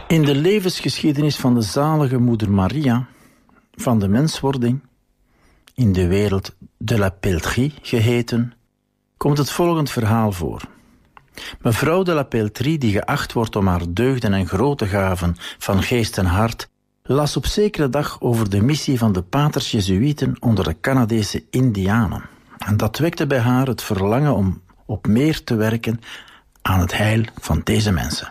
In de levensgeschiedenis van de zalige moeder Maria, van de menswording, in de wereld de la Peltrie geheten, komt het volgend verhaal voor. Mevrouw de la Peltrie, die geacht wordt om haar deugden en grote gaven van geest en hart, las op zekere dag over de missie van de paters Jezuïeten onder de Canadese Indianen. En dat wekte bij haar het verlangen om op meer te werken aan het heil van deze mensen.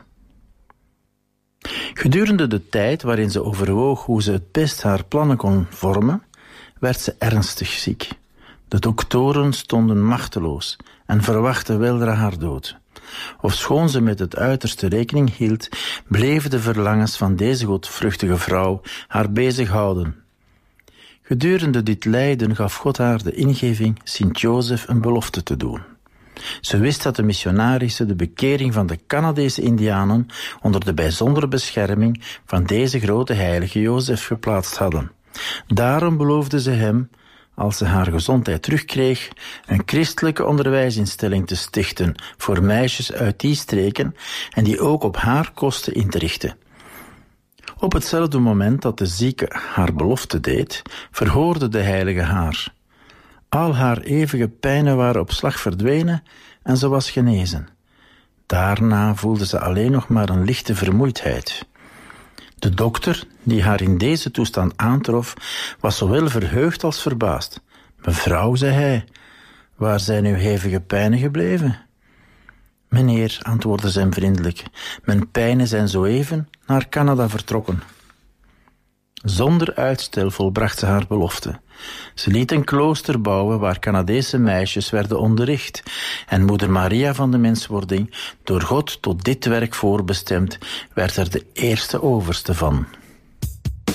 Gedurende de tijd waarin ze overwoog hoe ze het best haar plannen kon vormen, werd ze ernstig ziek. De doktoren stonden machteloos en verwachtten weldra haar dood. Ofschoon ze met het uiterste rekening hield, bleven de verlangens van deze godvruchtige vrouw haar bezighouden. Gedurende dit lijden gaf God haar de ingeving Sint-Jozef een belofte te doen. Ze wist dat de missionarissen de bekering van de Canadese Indianen onder de bijzondere bescherming van deze grote heilige Jozef geplaatst hadden. Daarom beloofde ze hem, als ze haar gezondheid terugkreeg, een christelijke onderwijsinstelling te stichten voor meisjes uit die streken en die ook op haar kosten in te richten. Op hetzelfde moment dat de zieke haar belofte deed, verhoorde de heilige haar. Al haar eeuwige pijnen waren op slag verdwenen en ze was genezen. Daarna voelde ze alleen nog maar een lichte vermoeidheid. De dokter, die haar in deze toestand aantrof, was zowel verheugd als verbaasd. "Mevrouw," zei hij, "waar zijn uw hevige pijnen gebleven?" "Meneer," antwoordde ze hem vriendelijk, "mijn pijnen zijn zo even naar Canada vertrokken." Zonder uitstel volbracht ze haar belofte. Ze liet een klooster bouwen waar Canadese meisjes werden onderricht en moeder Maria van de menswording, door God tot dit werk voorbestemd, werd er de eerste overste van.